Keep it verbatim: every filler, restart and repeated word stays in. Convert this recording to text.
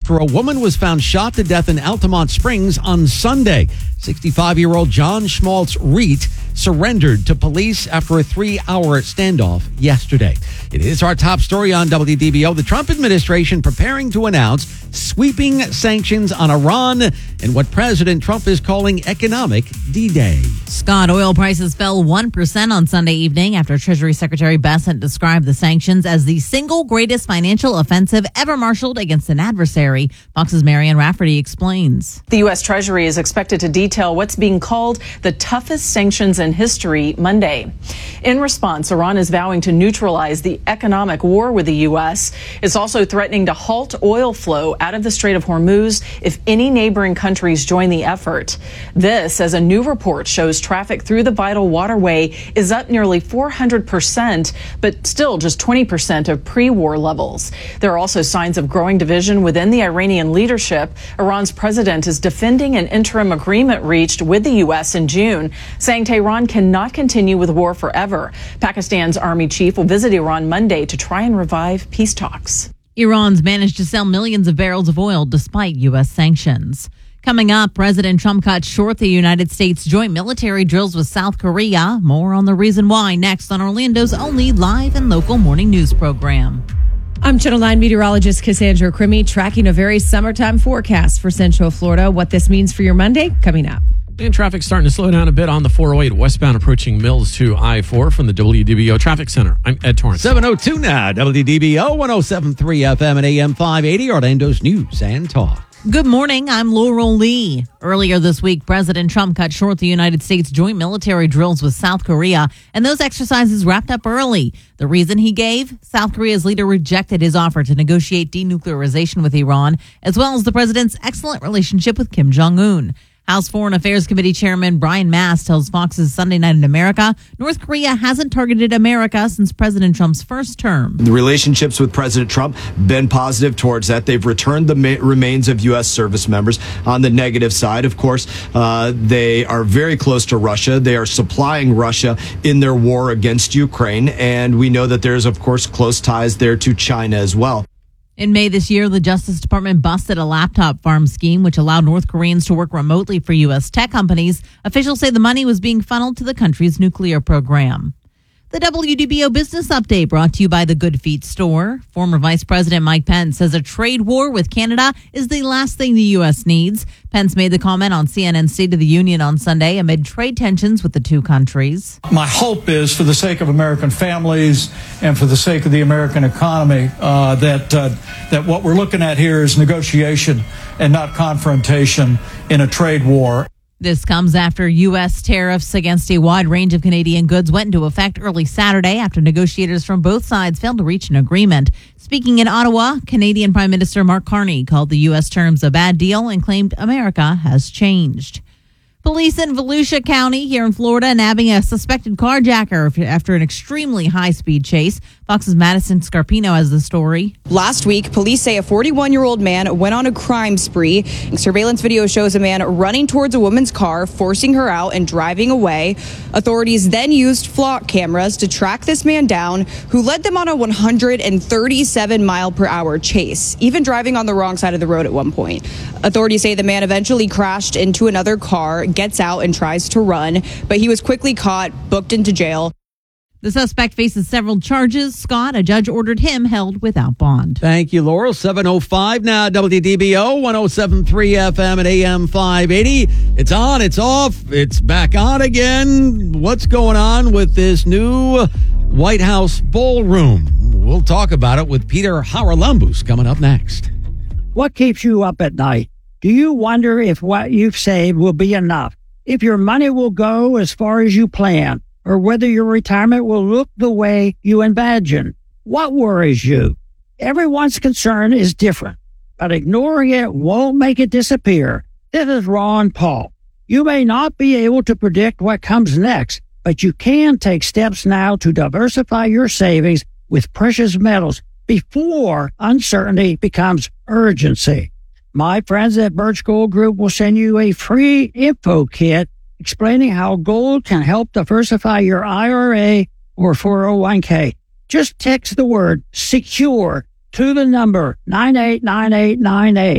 after a woman was found shot to death in Altamont Springs on Sunday. sixty-five-year-old John Schmaltz Reet surrendered to police after a three-hour standoff yesterday. It is our top story on W D B O. The Trump administration preparing to announce sweeping sanctions on Iran in what President Trump is calling economic D-Day. Scott, oil prices fell one percent on Sunday evening after Treasury Secretary Bessent described the sanctions as the single greatest financial offensive ever marshaled against an adversary. Fox's Marianne Rafferty explains. The U S. Treasury is expected to detail what's being called the toughest sanctions in history Monday. In response, Iran is vowing to neutralize the economic war with the U S. It's also threatening to halt oil flow out of the Strait of Hormuz if any neighboring countries join the effort. This, as a new report shows, traffic through the vital waterway is up nearly four hundred percent, but still just twenty percent of pre-war levels. There are also signs of growing division within the Iranian leadership. Iran's president is defending an interim agreement reached with the U S in June, saying Tehran cannot continue with war forever. Pakistan's army chief will visit Iran Monday to try and revive peace talks. Iran's managed to sell millions of barrels of oil despite U S sanctions. Coming up, President Trump cut short the United States joint military drills with South Korea. More on the reason why next on Orlando's only live and local morning news program. I'm Channel nine meteorologist Cassandra Crimmy, tracking a very summertime forecast for Central Florida. What this means for your Monday, coming up. And traffic starting to slow down a bit on the four oh eight westbound approaching Mills to I four from the W D B O Traffic Center. I'm Ed Torrance. seven oh two now, W D B O one oh seven point three F M and A M five eighty, Orlando's News and Talk. Good morning, I'm Laurel Lee. Earlier this week, President Trump cut short the United States joint military drills with South Korea, and those exercises wrapped up early. The reason he gave? South Korea's leader rejected his offer to negotiate denuclearization with Iran, as well as the president's excellent relationship with Kim Jong-un. House Foreign Affairs Committee Chairman Brian Mast tells Fox's Sunday Night in America, North Korea hasn't targeted America since President Trump's first term. The relationships with President Trump been positive towards that. They've returned the ma- remains of U S service members. On the negative side, of course, uh, they are very close to Russia. They are supplying Russia in their war against Ukraine. And we know that there's, of course, close ties there to China as well. In May this year, the Justice Department busted a laptop farm scheme which allowed North Koreans to work remotely for U S tech companies. Officials say the money was being funneled to the country's nuclear program. The W D B O Business Update brought to you by the Good Feet store. Former Vice President Mike Pence says a trade war with Canada is the last thing the U S needs. Pence made the comment on C N N's State of the Union on Sunday amid trade tensions with the two countries. My hope is, for the sake of American families and for the sake of the American economy, uh, that uh, that what we're looking at here is negotiation and not confrontation in a trade war. This comes after U S tariffs against a wide range of Canadian goods went into effect early Saturday after negotiators from both sides failed to reach an agreement. Speaking in Ottawa, Canadian Prime Minister Mark Carney called the U S terms a bad deal and claimed America has changed. Police in Volusia County here in Florida nabbing a suspected carjacker after an extremely high-speed chase. Fox's Madison Scarpino has the story. Last week, police say a forty-one-year-old man went on a crime spree. Surveillance video shows a man running towards a woman's car, forcing her out and driving away. Authorities then used flock cameras to track this man down, who led them on a one hundred thirty-seven mile per hour chase, even driving on the wrong side of the road at one point. Authorities say the man eventually crashed into another car, gets out and tries to run, but he was quickly caught, booked into jail. The suspect faces several charges. Scott, a judge ordered him held without bond. Thank you, Laurel. seven oh five now, W D B O one oh seven point three F M and A M five eighty. It's on, it's off, it's back on again. What's going on with this new White House ballroom? We'll talk about it with Peter Haralambous coming up next. What keeps you up at night? Do you wonder if what you've saved will be enough? If your money will go as far as you plan? Or whether your retirement will look the way you imagine? What worries you? Everyone's concern is different, but ignoring it won't make it disappear. This is Ron Paul. You may not be able to predict what comes next, but you can take steps now to diversify your savings with precious metals before uncertainty becomes urgency. My friends at Birch Gold Group will send you a free info kit explaining how gold can help diversify your I R A or four oh one k. Just text the word SECURE to the number nine eight nine eight nine eight.